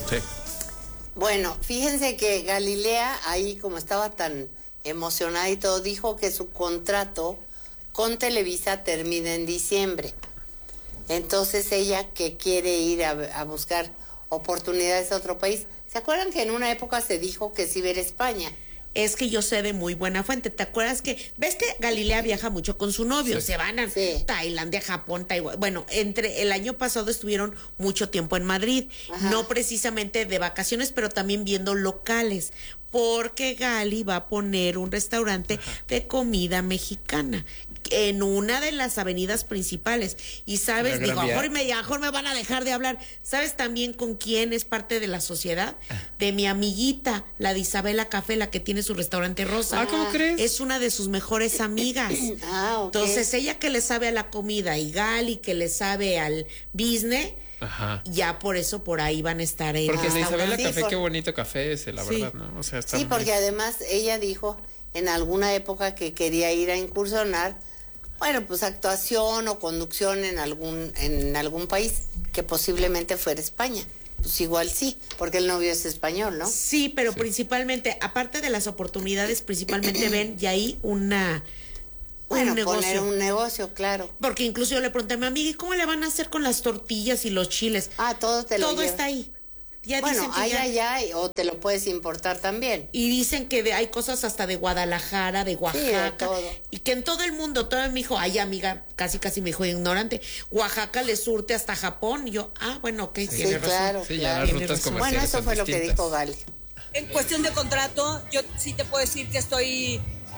Sí. Bueno, fíjense que Galilea, ahí como estaba tan emocionada y todo, dijo que su contrato con Televisa termina en diciembre. Entonces ella que quiere ir a buscar oportunidades a otro país. ¿Se acuerdan que en una época se dijo que se iba a ir a España? Es que yo sé de muy buena fuente. ¿Te acuerdas ves que Galilea viaja mucho con su novio? Sí. Se van a Tailandia, Japón, Taiwán. Bueno, entre el año pasado estuvieron mucho tiempo en Madrid. Ajá. No precisamente de vacaciones, pero también viendo locales. Porque Gali va a poner un restaurante de comida mexicana en una de las avenidas principales. Y sabes, digo, mejor me van a dejar de hablar. ¿Sabes también con quién es parte de la sociedad? De mi amiguita, la de Isabela Café, la que tiene su restaurante rosa. Ah, ¿cómo crees? Es una de sus mejores amigas. Ok. Entonces, ella que le sabe a la comida y Gali que le sabe al business, Ajá. ya por eso por ahí van a estar en Porque de Isabela Sí, Café, qué bonito café ese, la Sí. verdad, ¿no? O sea, está Sí, muy- porque además ella dijo en alguna época que quería ir a incursionar, bueno, pues actuación o conducción en algún país, que posiblemente fuera España. Pues igual sí, porque el novio es español, ¿no? Sí, pero principalmente, aparte de las oportunidades, principalmente ven y ahí un Bueno, negocio. poner un negocio, claro. Porque incluso yo le pregunté a mi amiga, ¿y cómo le van a hacer con las tortillas y los chiles? Ah, todo te lo Todo lleva. está ahí. Ya Bueno, dicen que hay ya- allá o te lo puedes importar también. Y dicen que hay cosas hasta de Guadalajara, de Oaxaca. de todo. Y que en todo el mundo, todo me dijo, ay amiga, casi me dijo ignorante, Oaxaca le surte hasta Japón. Y yo, bueno, ok, tiene razón. claro. Sí, ya claro. las Tiene rutas razón. comerciales Bueno, eso son fue lo que distintas. dijo Gali. En cuestión de contrato, yo sí te puedo decir que estoy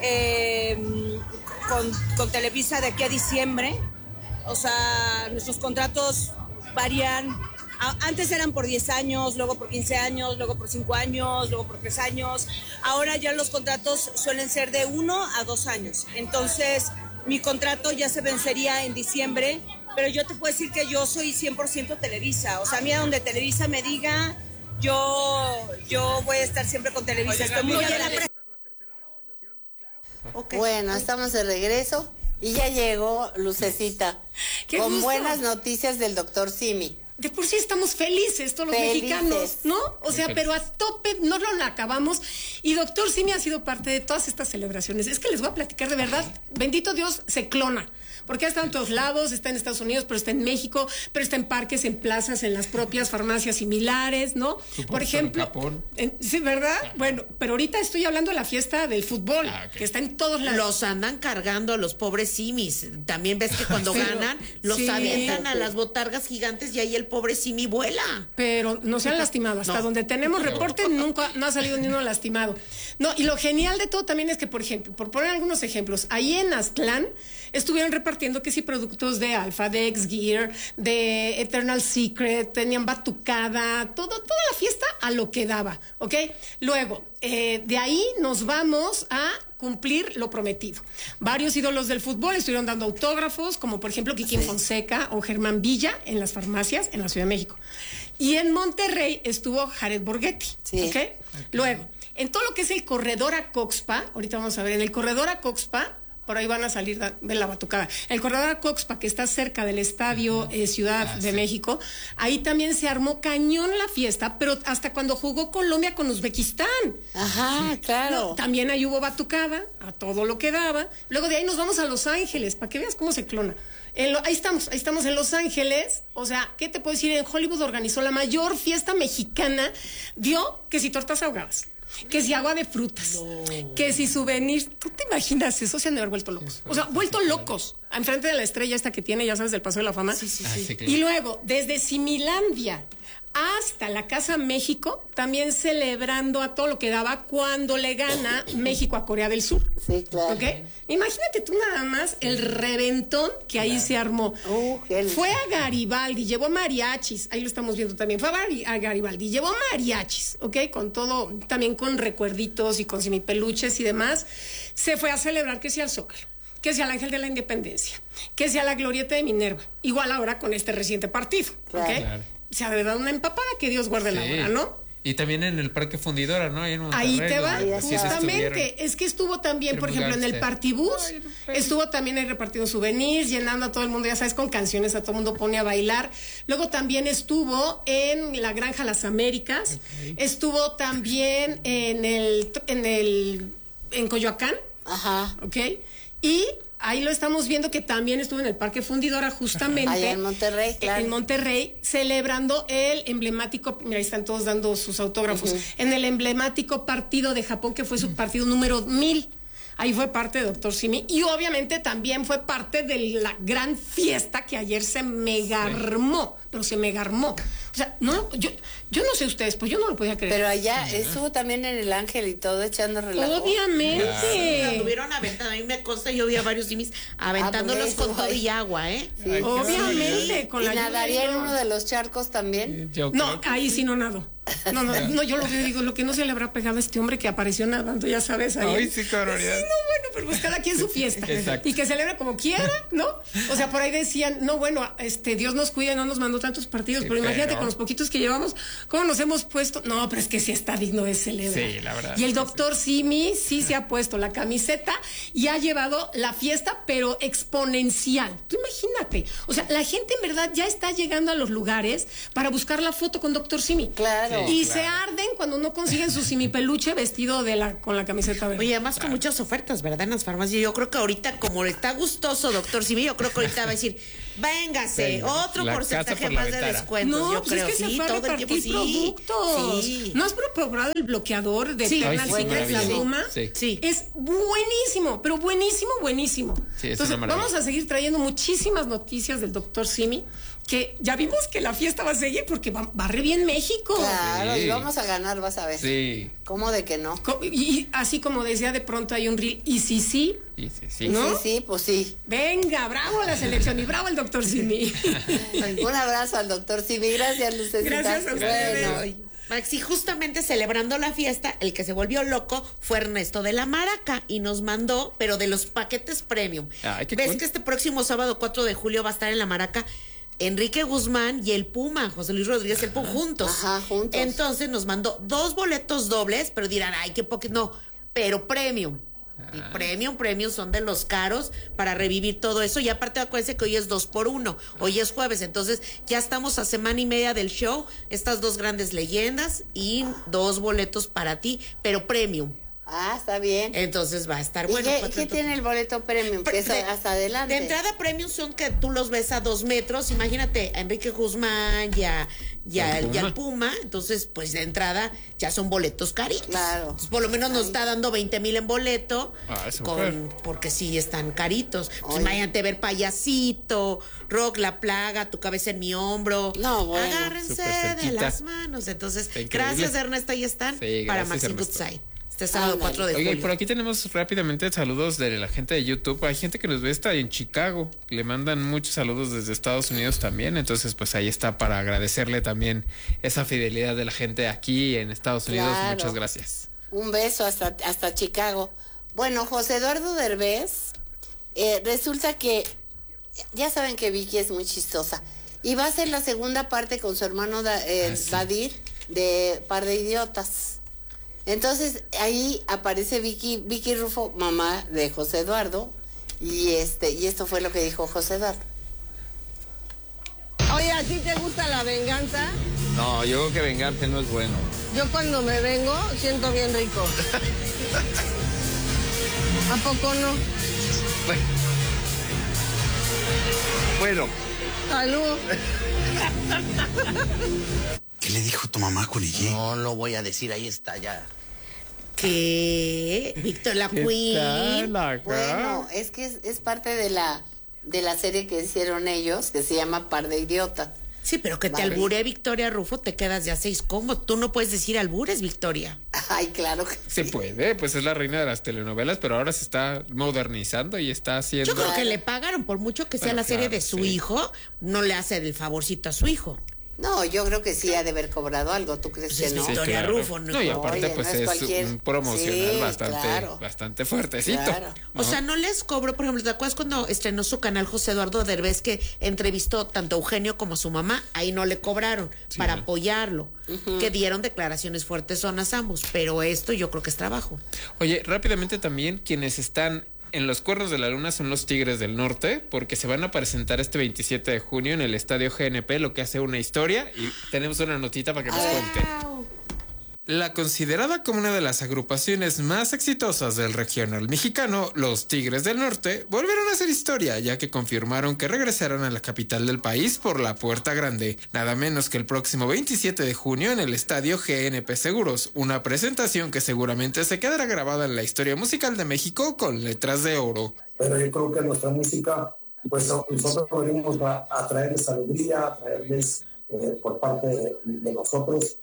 con Televisa de aquí a diciembre. O sea, nuestros contratos varían. Antes eran por 10 años, luego por 15 años, luego por 5 años, luego por 3 años. Ahora ya los contratos suelen ser de 1 a 2 años. Entonces, mi contrato ya se vencería en diciembre, pero yo te puedo decir que yo soy 100% Televisa. O sea, a mí a donde Televisa me diga, yo voy a estar siempre con Televisa. Estoy muy agradecida. Ok. Bueno, estamos de regreso y ya llegó Lucecita ¡Qué con gusto! buenas noticias del doctor Simi. De por sí estamos felices todos los Felices. mexicanos, ¿no? O sea, Muy pero a tope no lo acabamos. Y doctor Simi ha sido parte de todas estas celebraciones. Es que les voy a platicar de verdad, bendito Dios, se clona. Porque ha estado en todos lados, está en Estados Unidos, pero está en México, pero está en parques, en plazas, en las propias farmacias similares, ¿no? Por ejemplo, Japón. sí, ¿verdad? Bueno, pero ahorita estoy hablando de la fiesta del fútbol, Ok. que está en todos lados. Los andan cargando a los pobres simis. También ves que cuando Pero, ganan, los sí. avientan a las botargas gigantes y ahí el pobre simi vuela. Pero no se han lastimado. Hasta No. donde tenemos reporte, nunca no ha salido ni uno lastimado. No, y lo genial de todo también es que, por ejemplo, por poner algunos ejemplos, ahí en Aztlán estuvieron repartiendo que sí productos de Alpha, de X-Gear, de Eternal Secret, tenían batucada, toda la fiesta a lo que daba, ¿ok? Luego, de ahí nos vamos a cumplir lo prometido. Varios ídolos del fútbol estuvieron dando autógrafos, como por ejemplo Kikín Fonseca o Germán Villa en las farmacias en la Ciudad de México. Y en Monterrey estuvo Jared Borghetti, Sí. ¿ok? Luego, en todo lo que es el corredor a Coxpa, ahorita vamos a ver, en el corredor a Coxpa, por ahí van a salir de la batucada. El corredor a Coxpa, que está cerca del estadio Ciudad de México, ahí también se armó cañón la fiesta, pero hasta cuando jugó Colombia con Uzbekistán. Ajá, claro. No, también ahí hubo batucada, a todo lo que daba. Luego de ahí nos vamos a Los Ángeles, para que veas cómo se clona. Ahí estamos en Los Ángeles. O sea, ¿qué te puedo decir? En Hollywood organizó la mayor fiesta mexicana. Dio que si tortas ahogadas, que si agua de frutas, que si souvenirs. ¿Tú te imaginas eso? Se han de haber vuelto locos. O sea, vuelto locos. Enfrente de la estrella esta que tiene, ya sabes, del Paseo de la Fama. Sí, sí, Ah, sí. sí, claro. Y luego, desde Similandia hasta la Casa México, también celebrando a todo lo que daba cuando le gana México a Corea del Sur. Sí, claro. ¿Ok? Imagínate tú nada más el reventón que ahí se armó. Fue a Garibaldi, llevó mariachis, ahí lo estamos viendo también, fue a Garibaldi, llevó mariachis, ¿ok? Con todo, también con recuerditos y con semipeluches y demás. Se fue a celebrar que sea el Zócalo, que sea el Ángel de la Independencia, que sea la Glorieta de Minerva, igual ahora con este reciente partido, ¿ok? Claro. Claro. O sea, de verdad una empapada que Dios guarde la Sí. hora, ¿no? Y también en el Parque Fundidora, ¿no? Ahí en Monterrey, Ahí te va, donde sí se estuvieron. justamente. Es que estuvo también, por ejemplo, en el Partibús, estuvo también ahí repartiendo souvenirs, llenando a todo el mundo, ya sabes, con canciones, a todo el mundo pone a bailar. Luego también estuvo en la Granja Las Américas, estuvo también en Coyoacán, Ajá. ¿ok? Y ahí lo estamos viendo que también estuvo en el Parque Fundidora, justamente. Allá en Monterrey, claro. En Monterrey, celebrando el emblemático, mira, ahí están todos dando sus autógrafos, en el emblemático partido de Japón, que fue su partido número 1000. Ahí fue parte de Dr. Simi. Y obviamente también fue parte de la gran fiesta que ayer se mega armó. Pero se mega armó. O sea, no, yo no sé ustedes, pues yo no lo podía creer. Pero allá estuvo también en el Ángel y todo echando relajo. Obviamente. Estuvieron aventando, a mí me consta, yo vi a varios simis aventándolos con todo y agua, ¿eh? Sí. Ay, Obviamente, con ¿Y la nadaría en lluvia. uno de los charcos también? Yo No, creo. ahí sí no nado. No, yo lo veo y digo, lo que no se le habrá pegado a este hombre que apareció nadando, ya sabes, ahí. Ay, sí, qué barbaridad. Sí, no, bueno, pero pues cada quien su fiesta. Exacto. Y que celebre como quiera, ¿no? O sea, por ahí decían, no, bueno, Dios nos cuida y no nos mandó tantos partidos, Sí, pero imagínate pero- con los poquitos que llevamos, ¿cómo nos hemos puesto? No, pero es que sí está digno de celebrar. Sí, la verdad. Y el doctor Simi sí se ha puesto la camiseta y ha llevado la fiesta, pero exponencial. Tú imagínate. O sea, la gente en verdad ya está llegando a los lugares para buscar la foto con doctor Simi. Claro. Y se arden cuando no consiguen su simipeluche vestido con la camiseta verde. Oye, además con muchas ofertas, ¿verdad? En las farmacias. Yo creo que ahorita, como le está gustoso, doctor Simi, yo creo que ahorita va a decir, véngase, Venga, otro la porcentaje casa por la más de ventana. descuentos, No, yo pues creo. es que se Sí, fue a todo el repartir tiempo, sí. productos. Sí. ¿No has probado el bloqueador de Sí. Eternal Ay, sí, Secret, la maravilloso. bruma? Sí. Sí. Es buenísimo, pero buenísimo, buenísimo. Sí, es Entonces, una maravilla. vamos a seguir trayendo muchísimas noticias del doctor Simi, que ya vimos que la fiesta va a seguir porque va re bien México. Claro, Sí. y vamos a ganar, vas a ver. Sí. ¿Cómo de que no? Y así como decía, de pronto hay un reel, y sí, Y sí. ¿no? Sí, pues sí. venga, bravo la selección y bravo el doctor Simi. Un abrazo al doctor Simi. Gracias, Lucecita. Gracias a ustedes. Bueno, Maxi, justamente celebrando la fiesta, el que se volvió loco fue Ernesto de la Maraca y nos mandó, pero de los paquetes premium. Ay, qué ¿Ves cool. que este próximo sábado 4 de julio va a estar en la Maraca Enrique Guzmán y el Puma, José Luis Rodríguez, el Puma, juntos? Ajá, juntos. Entonces nos mandó 2 boletos dobles, pero dirán, ay, qué poquito, no, pero premium. Y premium son de los caros para revivir todo eso. Y aparte acuérdense que hoy es 2x1, hoy es jueves, entonces ya estamos a semana y media del show, estas 2 grandes leyendas y 2 boletos para ti, pero premium. está bien. Entonces va a estar ¿Y bueno. qué, cuatro, tiene el boleto premium? Que es hasta adelante. De entrada premium son que tú los ves a 2 metros. Imagínate a Enrique Guzmán y al Puma. Entonces, pues de entrada ya son boletos caritos. Claro. Entonces, por lo menos nos está dando 20,000 en boleto. Súper. Porque sí están caritos. Pues Oye. imagínate ver Payasito, Rock la Plaga, Tu cabeza en mi hombro. No, bueno. Agárrense Súper de cerquita. las manos. Entonces, Está increíble. gracias Ernesto, ahí están Sí, para gracias, Maxi Ernesto. Goodside. Este sábado Ándale. 4 de Oiga, y julio. por aquí tenemos rápidamente saludos de la gente de YouTube. Hay gente que nos ve está en Chicago. Le mandan muchos saludos desde Estados Unidos también. Entonces, pues ahí está para agradecerle también esa fidelidad de la gente aquí en Estados Unidos. Claro. Muchas gracias. Un beso hasta Chicago. Bueno, José Eduardo Derbez, resulta que, ya saben que Vicky es muy chistosa, y va a hacer la segunda parte con su hermano Dadir de Par de Idiotas. Entonces ahí aparece Vicky Rufo, mamá de José Eduardo, y esto fue lo que dijo José Eduardo. Oye, ¿a ti te gusta la venganza? No, yo creo que vengarse no es bueno. Yo cuando me vengo siento bien rico. ¿A poco no? Bueno, Salud. ¿Qué le dijo tu mamá, Colillé? No lo voy a decir, ahí está ya. ¿Qué? Víctor la Queen. Bueno, es que es parte de la serie que hicieron ellos, que se llama Par de Idiotas. Sí, pero que te Vale. albure Victoria Rufo, te quedas de a 6 ¿cómo? Tú no puedes decir albures, Victoria. Ay, claro que Se puede, pues es la reina de las telenovelas, pero ahora se está modernizando y está haciendo. Yo creo que le pagaron, por mucho que sea Bueno, la serie claro, de su sí. hijo, no le hace el favorcito a su hijo. No, yo creo que sí ha de haber cobrado algo. ¿Tú crees que es no? Victoria Rufo, ¿no? No, y aparte Oye, pues no es es cualquier- un promocional Sí, bastante, claro. bastante fuertecito. Claro. ¿no? O sea, no les cobro, por ejemplo, ¿te acuerdas cuando estrenó su canal José Eduardo Derbez que entrevistó tanto a Eugenio como a su mamá? Ahí no le cobraron para apoyarlo, que dieron declaraciones fuertes zonas ambos, pero esto yo creo que es trabajo. Oye, rápidamente también quienes están en los Cuernos de la Luna son los Tigres del Norte, porque se van a presentar este 27 de junio en el Estadio GNP, lo que hace una historia, y tenemos una notita para que nos cuente. La considerada como una de las agrupaciones más exitosas del regional mexicano, los Tigres del Norte volvieron a hacer historia, ya que confirmaron que regresarán a la capital del país por la Puerta Grande, nada menos que el próximo 27 de junio en el estadio GNP Seguros, una presentación que seguramente se quedará grabada en la historia musical de México con letras de oro. Pero yo creo que nuestra música, pues nosotros venimos a traerles alegría, a traerles por parte de nosotros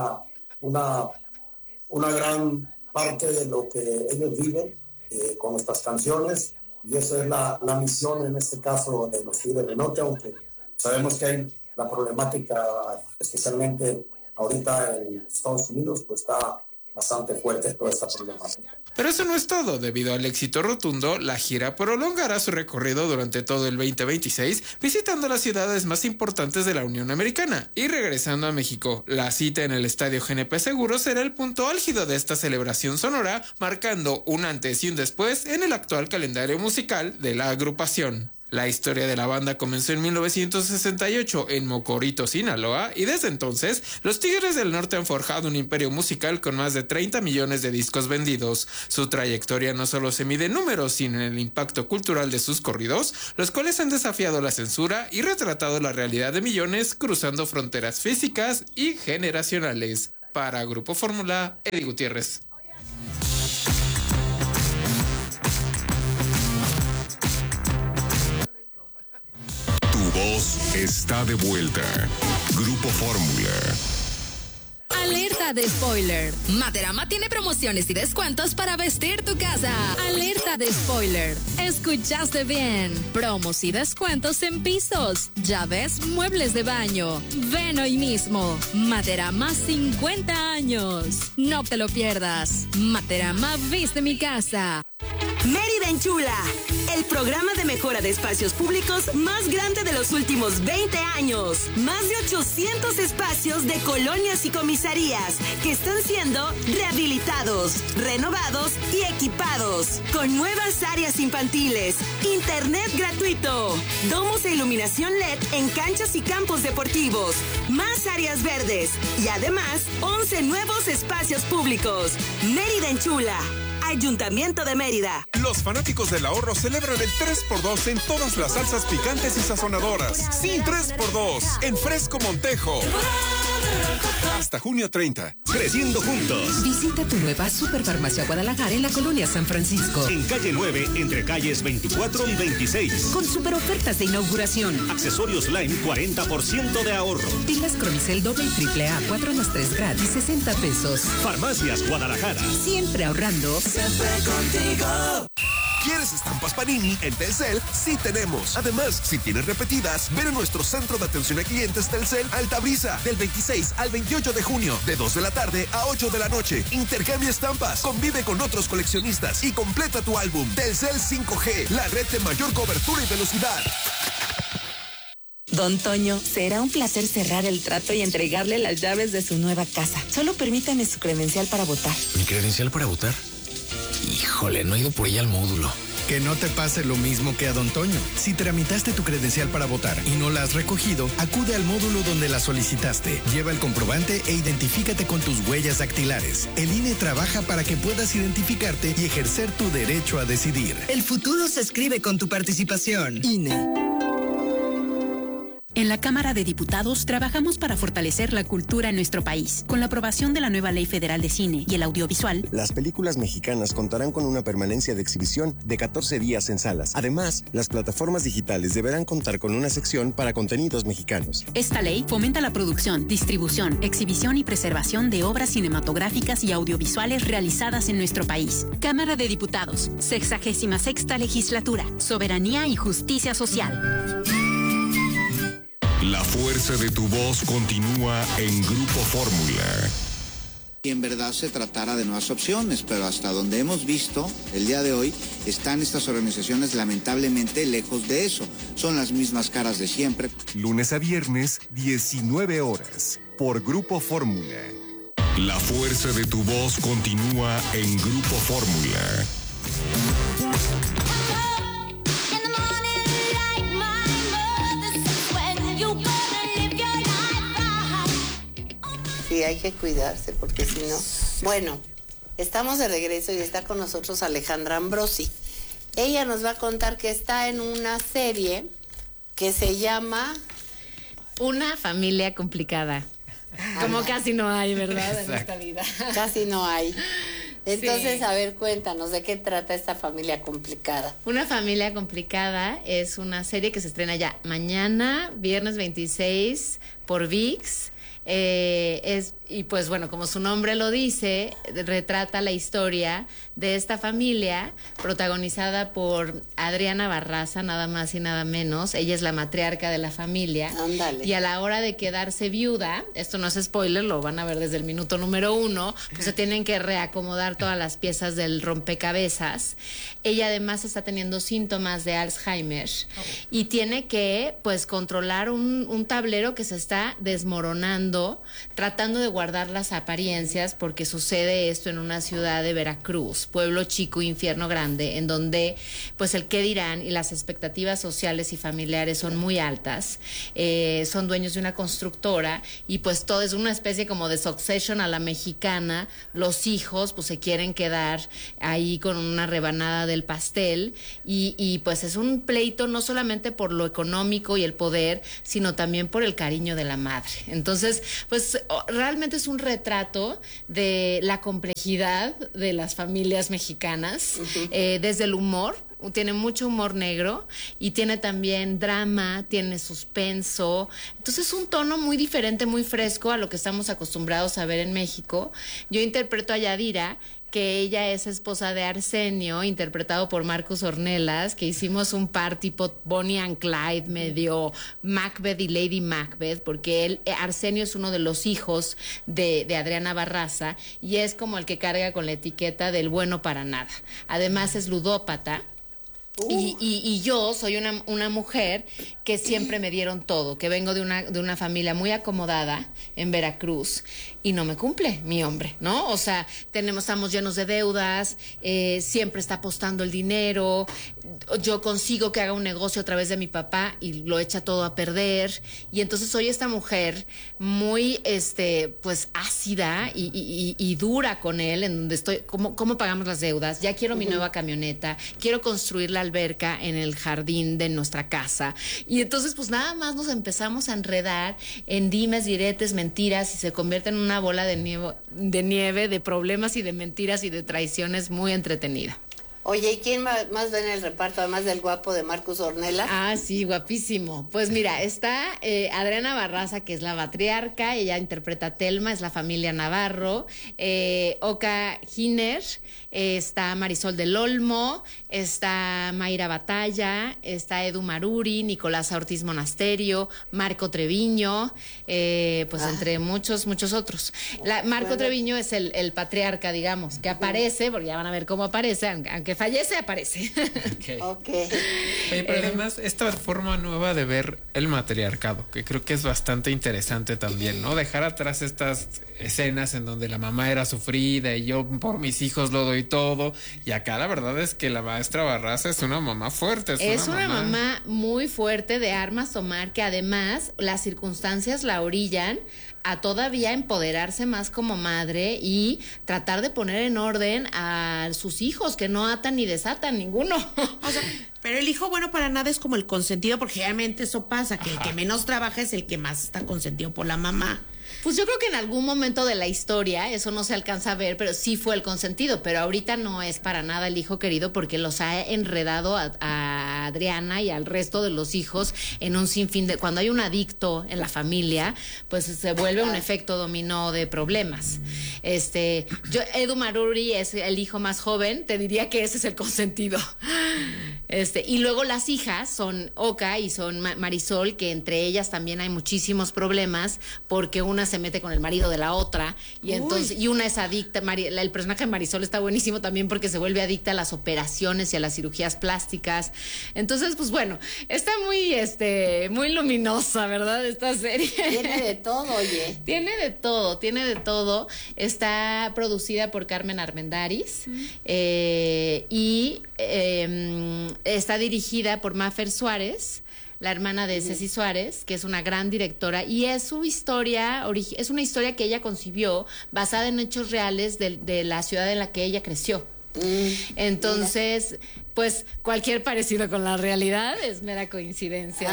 una gran parte de lo que ellos viven con nuestras canciones, y esa es la misión en este caso de los Tigres del Norte, aunque sabemos que hay la problemática, especialmente ahorita en Estados Unidos, pues está bastante fuerte toda esta problemática. Pero eso no es todo. Debido al éxito rotundo, la gira prolongará su recorrido durante todo el 2026, visitando las ciudades más importantes de la Unión Americana y regresando a México. La cita en el Estadio GNP Seguros será el punto álgido de esta celebración sonora, marcando un antes y un después en el actual calendario musical de la agrupación. La historia de la banda comenzó en 1968 en Mocorito, Sinaloa, y desde entonces los Tigres del Norte han forjado un imperio musical con más de 30 millones de discos vendidos. Su trayectoria no solo se mide en números, sino en el impacto cultural de sus corridos, los cuales han desafiado la censura y retratado la realidad de millones cruzando fronteras físicas y generacionales. Para Grupo Fórmula, Eddie Gutiérrez. Tu voz está de vuelta. Grupo Fórmula. Alerta de spoiler. Materama tiene promociones y descuentos para vestir tu casa. Alerta de spoiler. Escuchaste bien. Promos y descuentos en pisos, llaves, muebles de baño. Ven hoy mismo. Materama 50 años. No te lo pierdas. Materama viste mi casa. Mérida Enchula, el programa de mejora de espacios públicos más grande de los últimos 20 años. Más de 800 espacios de colonias y comisarías que están siendo rehabilitados, renovados y equipados. Con nuevas áreas infantiles, internet gratuito, domos e iluminación LED en canchas y campos deportivos, más áreas verdes y además 11 nuevos espacios públicos. Mérida Enchula. Ayuntamiento de Mérida. Los fanáticos del ahorro celebran el 3x2 en todas las salsas picantes y sazonadoras. Sí, 3x2 en Fresco Montejo. Hasta junio 30. Creciendo juntos. Visita tu nueva Superfarmacia Guadalajara en la colonia San Francisco. En calle 9, entre calles 24 y 26. Con super ofertas de inauguración. Accesorios Lime, 40% de ahorro. Pilas Cromicel doble y triple A, 4+3 gratis, 60 pesos. Farmacias Guadalajara. Siempre ahorrando. Siempre contigo. ¿Quieres estampas Panini? En Telcel sí tenemos. Además, si tienes repetidas, ven a nuestro centro de atención a clientes Telcel Altabrisa del 26 al 28 de junio, de 2 de la tarde a 8 de la noche. Intercambia estampas, convive con otros coleccionistas y completa tu álbum. Telcel 5G, la red de mayor cobertura y velocidad. Don Toño, será un placer cerrar el trato y entregarle las llaves de su nueva casa. Solo permítame su credencial para votar. ¿Mi credencial para votar? Híjole, no he ido por ella al módulo. Que no te pase lo mismo que a Don Toño. Si tramitaste tu credencial para votar y no la has recogido, acude al módulo donde la solicitaste. Lleva el comprobante e identifícate con tus huellas dactilares. El INE trabaja para que puedas identificarte y ejercer tu derecho a decidir. El futuro se escribe con tu participación. INE. En la Cámara de Diputados trabajamos para fortalecer la cultura en nuestro país. Con la aprobación de la nueva Ley Federal de Cine y el Audiovisual, las películas mexicanas contarán con una permanencia de exhibición de 14 días en salas. Además, las plataformas digitales deberán contar con una sección para contenidos mexicanos. Esta ley fomenta la producción, distribución, exhibición y preservación de obras cinematográficas y audiovisuales realizadas en nuestro país. Cámara de Diputados, 66ª Legislatura, Soberanía y Justicia Social. La fuerza de tu voz continúa en Grupo Fórmula. Y en verdad se tratara de nuevas opciones, pero hasta donde hemos visto, el día de hoy, están estas organizaciones lamentablemente lejos de eso. Son las mismas caras de siempre. Lunes a viernes, 19 horas, por Grupo Fórmula. La fuerza de tu voz continúa en Grupo Fórmula. Sí, hay que cuidarse porque si no... Bueno, estamos de regreso y está con nosotros Alejandra Ambrosi. Ella nos va a contar que está en una serie que se llama... Una familia complicada. Como casi no hay, ¿verdad? En esta vida. Casi no hay. Entonces, sí. A ver, cuéntanos, ¿de qué trata esta familia complicada? Una familia complicada es una serie que se estrena ya mañana, viernes 26, por ViX. Y pues bueno, como su nombre lo dice, retrata la historia de esta familia protagonizada por Adriana Barraza, nada más y nada menos. Ella es la matriarca de la familia. Ándale. Y a la hora de quedarse viuda, esto no es spoiler, lo van a ver desde el minuto número 1, pues se tienen que reacomodar todas las piezas del rompecabezas. Ella además está teniendo síntomas de Alzheimer y tiene que pues controlar un tablero que se está desmoronando, tratando de guardar las apariencias, porque sucede esto en una ciudad de Veracruz, pueblo chico, infierno grande, en donde pues el qué dirán y las expectativas sociales y familiares son muy altas. Son dueños de una constructora y pues todo es una especie como de Succession a la mexicana. Los hijos pues se quieren quedar ahí con una rebanada del pastel y pues es un pleito no solamente por lo económico y el poder, sino también por el cariño de la madre. Entonces pues realmente es un retrato de la complejidad de las familias mexicanas, desde el humor. Tiene mucho humor negro y tiene también drama, tiene suspenso. Entonces es un tono muy diferente, muy fresco a lo que estamos acostumbrados a ver en México. Yo interpreto a Yadira, que ella es esposa de Arsenio, interpretado por Marcos Ornelas, que hicimos un par tipo Bonnie and Clyde, medio Macbeth y Lady Macbeth, porque Arsenio es uno de los hijos de Adriana Barraza y es como el que carga con la etiqueta del bueno para nada. Además es ludópata. Y yo soy una mujer que siempre me dieron todo, que vengo de una familia muy acomodada en Veracruz y no me cumple mi hombre, ¿no? O sea, estamos llenos de deudas, siempre está apostando el dinero, yo consigo que haga un negocio a través de mi papá y lo echa todo a perder, y entonces soy esta mujer muy, pues ácida y dura con él, en donde estoy, ¿cómo pagamos las deudas? Ya quiero mi nueva camioneta, quiero construir la alberca en el jardín de nuestra casa, y entonces pues nada más nos empezamos a enredar en dimes, diretes, mentiras, y se convierte en una bola de nieve de problemas y de mentiras y de traiciones muy entretenida. Oye, ¿y quién más ve en el reparto, además del guapo de Marcos Ornelas? Ah, sí, guapísimo. Pues mira, está Adriana Barraza, que es la matriarca, ella interpreta a Telma, es la familia Navarro, Oka Giner, está Marisol del Olmo, está Mayra Batalla, está Edu Maruri, Nicolás Ortiz Monasterio, Marco Treviño, pues entre muchos otros. Marco Treviño es el patriarca, digamos, que aparece, porque ya van a ver cómo aparece, aunque fallece, aparece. Okay. Oye, pero además, esta forma nueva de ver el matriarcado, que creo que es bastante interesante también, ¿no? Dejar atrás estas escenas en donde la mamá era sufrida y yo por mis hijos lo doy todo, y acá la verdad es que la maestra Barraza es una mamá fuerte. Es una mamá muy fuerte, de armas tomar, que además las circunstancias la orillan a todavía empoderarse más como madre y tratar de poner en orden a sus hijos, que no atan ni desatan ninguno. O sea, pero el hijo bueno para nada es como el consentido, porque realmente eso pasa, que el que menos trabaja es el que más está consentido por la mamá. Pues yo creo que en algún momento de la historia, eso no se alcanza a ver, pero sí fue el consentido, pero ahorita no es para nada el hijo querido, porque los ha enredado a Adriana y al resto de los hijos en un sinfín de... Cuando hay un adicto en la familia, pues se vuelve un efecto dominó de problemas. Edu Maruri es el hijo más joven, te diría que ese es el consentido. Y luego las hijas son Oka y son Marisol, que entre ellas también hay muchísimos problemas porque una se mete con el marido de la otra y entonces y una es adicta. El personaje de Marisol está buenísimo también porque se vuelve adicta a las operaciones y a las cirugías plásticas. Entonces, pues bueno, está muy luminosa, ¿verdad? Esta serie. Tiene de todo, oye. Tiene de todo. Está producida por Carmen Armendáriz y está dirigida por Mafer Suárez, la hermana de Ceci Suárez, que es una gran directora, y es su historia, es una historia que ella concibió basada en hechos reales de la ciudad en la que ella creció. Entonces, pues cualquier parecido con la realidad es mera coincidencia,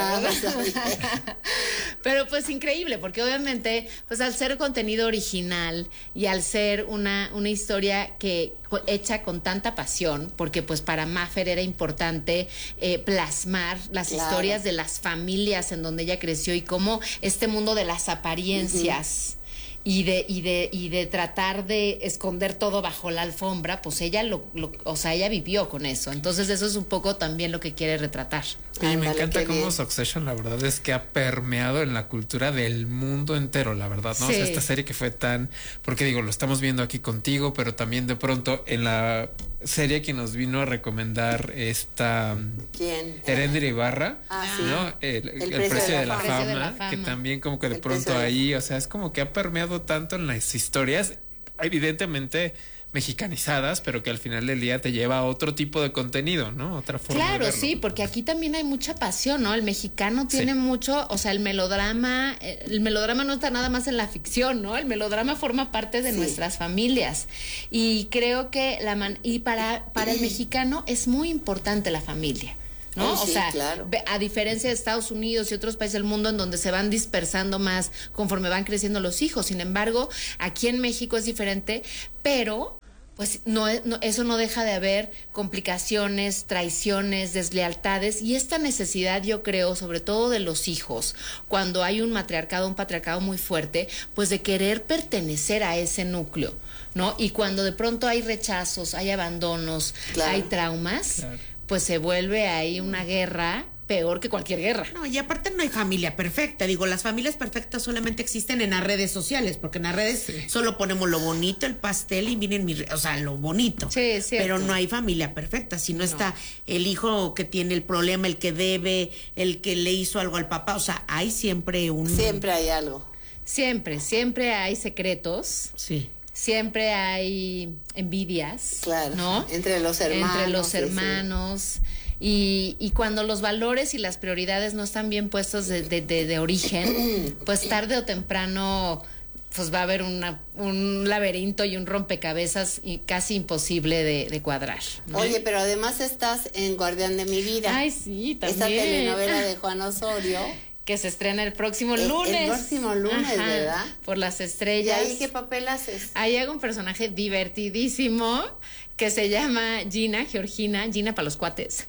pero pues increíble, porque obviamente pues al ser contenido original y al ser una historia que hecha con tanta pasión, porque pues para Mafer era importante plasmar las historias de las familias en donde ella creció y cómo este mundo de las apariencias y de tratar de esconder todo bajo la alfombra, pues ella ella vivió con eso. Entonces eso es un poco también lo que quiere retratar. Y me encanta cómo Succession, la verdad es que ha permeado en la cultura del mundo entero, la verdad, ¿no? Sí. O sea, esta serie que fue porque digo, lo estamos viendo aquí contigo, pero también de pronto en la serie que nos vino a recomendar ¿quién? Erendira Ibarra, sí. ¿no? El precio de la fama, que también como que de pronto ahí, o sea, es como que ha permeado tanto en las historias, evidentemente mexicanizadas, pero que al final del día te lleva a otro tipo de contenido, ¿no? Otra forma de verlo. Sí, porque aquí también hay mucha pasión, ¿no? El mexicano tiene mucho, o sea, el melodrama no está nada más en la ficción, ¿no? El melodrama forma parte de nuestras familias. Y creo que para el mexicano es muy importante la familia, ¿no? Sí, o sea, claro. A diferencia de Estados Unidos y otros países del mundo en donde se van dispersando más conforme van creciendo los hijos. Sin embargo, aquí en México es diferente, pero pues eso no deja de haber complicaciones, traiciones, deslealtades y esta necesidad, yo creo, sobre todo de los hijos, cuando hay un patriarcado muy fuerte, pues de querer pertenecer a ese núcleo, ¿no? Y cuando de pronto hay rechazos, hay abandonos, hay traumas, pues se vuelve ahí una guerra peor que cualquier guerra. No, y aparte no hay familia perfecta. Digo, las familias perfectas solamente existen en las redes sociales, porque en las redes solo ponemos lo bonito, el pastel y miren lo bonito. Sí, es cierto. Pero no hay familia perfecta. Si no está el hijo que tiene el problema, el que debe, el que le hizo algo al papá, o sea, hay siempre Siempre hay algo. Siempre hay secretos. Sí. Siempre hay envidias, claro, ¿no? Entre los hermanos. Sí. Y cuando los valores y las prioridades no están bien puestos de origen, pues tarde o temprano pues va a haber un laberinto y un rompecabezas y casi imposible de cuadrar, ¿no? Oye, pero además estás en Guardián de mi vida. Ay, sí, también. Esta telenovela de Juan Osorio. Que se estrena el próximo lunes. El próximo lunes, ¿verdad? Por las estrellas. ¿Y ahí qué papel haces? Ahí hago un personaje divertidísimo que se llama Gina para los cuates.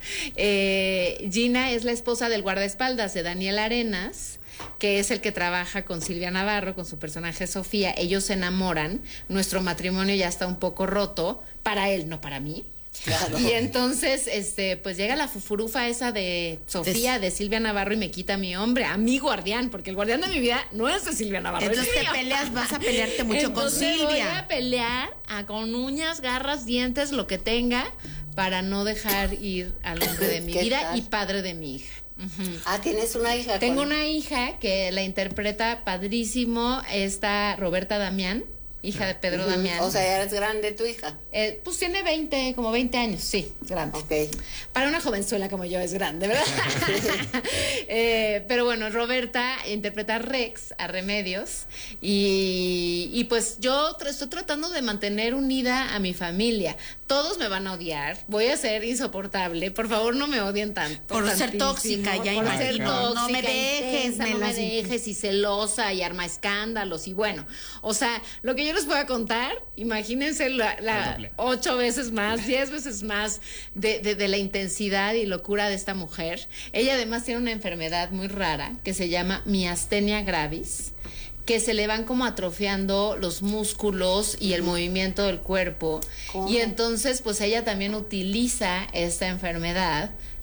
Gina es la esposa del guardaespaldas de Daniel Arenas, que es el que trabaja con Silvia Navarro, con su personaje Sofía. Ellos se enamoran, nuestro matrimonio ya está un poco roto, para él, no para mí. Claro. Y entonces, pues llega la fufurufa esa de Sofía, de Silvia Navarro, y me quita a mi hombre, a mi guardián, porque el guardián de mi vida no es de Silvia Navarro. Entonces vas a pelearte mucho con Silvia. Voy a pelear con uñas, garras, dientes, lo que tenga, para no dejar ir al hombre de mi vida y padre de mi hija. ¿Tienes una hija? Tengo una hija que la interpreta padrísimo, esta Roberta Damián, hija de Pedro Damián. O sea, ¿ya eres grande tu hija? Pues tiene 20 años, sí, grande. Ok. Para una jovenzuela como yo es grande, ¿verdad? Pero bueno, Roberta interpreta a Rex, a Remedios, y pues yo estoy tratando de mantener unida a mi familia. Todos me van a odiar, voy a ser insoportable, por favor no me odien tanto. Por ser tóxica, ya por ser tóxica, no me dejes, intensa, no me dejes, y celosa, y arma escándalos, y bueno, o sea, lo que yo les voy a contar, imagínense 8 veces más, 10 veces más de la intensidad y locura de esta mujer. Ella además tiene una enfermedad muy rara que se llama miastenia gravis, que se le van como atrofiando los músculos y el movimiento del cuerpo. ¿Cómo? Y entonces pues ella también utiliza esta enfermedad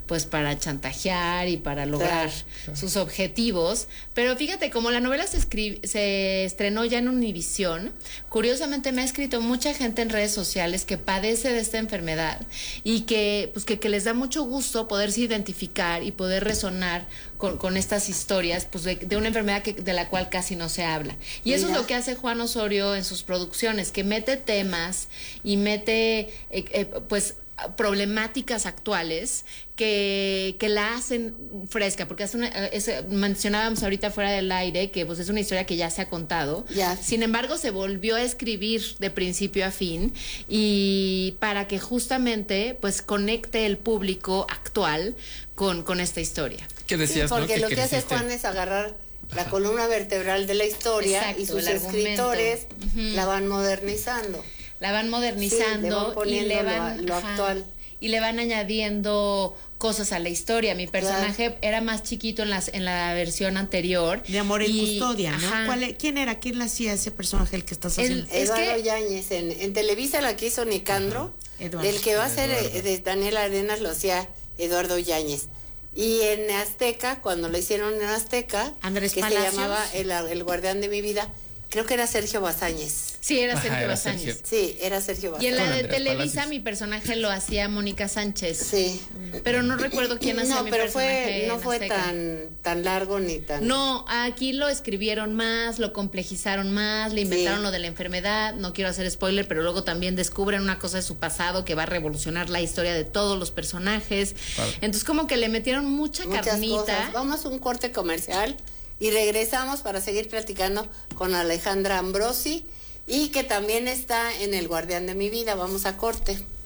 pues para chantajear y para lograr sus objetivos. Pero fíjate, como la novela se estrenó ya en Univisión, curiosamente me ha escrito mucha gente en redes sociales que padece de esta enfermedad y que les da mucho gusto poderse identificar y poder resonar con estas historias, pues de una enfermedad de la cual casi no se habla. Y eso es lo que hace Juan Osorio en sus producciones, que mete temas y mete pues problemáticas actuales que la hacen fresca, porque mencionábamos ahorita fuera del aire que pues es una historia que ya se ha contado. Sin embargo, se volvió a escribir de principio a fin, y para que justamente pues conecte el público actual con esta historia. ¿Qué decías? Porque ¿no? lo que hace Juan es agarrar la columna vertebral de la historia. Exacto, y sus escritores la van modernizando. La van modernizando, sí, y le van lo actual. Y le van añadiendo cosas a la historia. Mi personaje era más chiquito en la versión anterior. De Amor en Custodia, ¿no? ¿Quién era? ¿Quién le hacía ese personaje el que estás haciendo? Eduardo Yáñez. En Televisa la que hizo Nicandro. El que va a ser de Daniel Arenas lo hacía Eduardo Yáñez. Y en Azteca, cuando lo hicieron en Azteca, Andrés que Palacios. se llamaba el guardián de mi vida, creo que era Sergio Bazáñez. Sí, era Sergio Bazáñez. Sí, era Sergio Bazáñez. Y en la de Televisa mi personaje lo hacía Mónica Sánchez. Sí. Pero no recuerdo quién hacía mi personaje. No fue tan largo ni tan... No, aquí lo escribieron más, lo complejizaron más, le inventaron lo de la enfermedad. No quiero hacer spoiler, pero luego también descubren una cosa de su pasado que va a revolucionar la historia de todos los personajes. Claro. Entonces como que le metieron muchas carnita. Cosas. Vamos a un corte comercial y regresamos para seguir platicando con Alejandra Ambrosi, y que también está en El Guardián de mi vida. Vamos a corte.